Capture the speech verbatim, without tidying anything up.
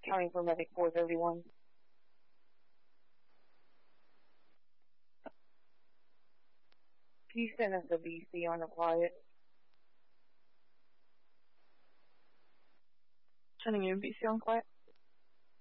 Counting for medic four thirty-one. Can you send us a B C on the quiet? Sending you a B C on quiet.